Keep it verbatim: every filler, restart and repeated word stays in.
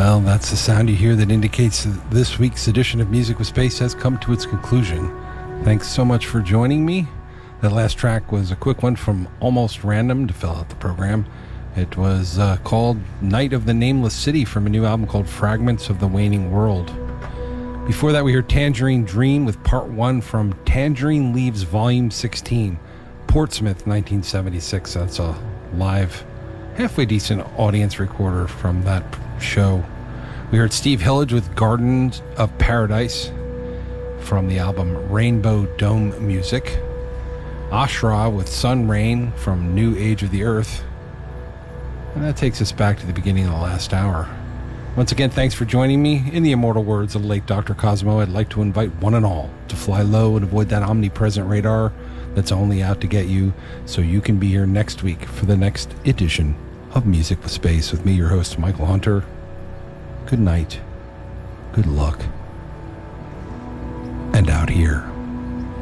Well, that's the sound you hear that indicates that this week's edition of Music with Space has come to its conclusion. Thanks so much for joining me. That last track was a quick one from Almost Random to fill out the program. It was uh, called Night of the Nameless City from a new album called Fragments of the Waning World. Before that, we heard Tangerine Dream with part one from Tangerine Leaves Volume sixteen, Portsmouth, nineteen seventy-six. That's a live, halfway decent audience recorder from that show. We heard Steve Hillage with Gardens of Paradise from the album Rainbow Dome Music. Ashra with Sun Rain from New Age of the Earth. And that takes us back to the beginning of the last hour. Once again, thanks for joining me. In the immortal words of the late Doctor Cosmo, I'd like to invite one and all to fly low and avoid that omnipresent radar that's only out to get you, so you can be here next week for the next edition of Music with Space with me, your host, Michael Hunter. Good night, good luck, and out here.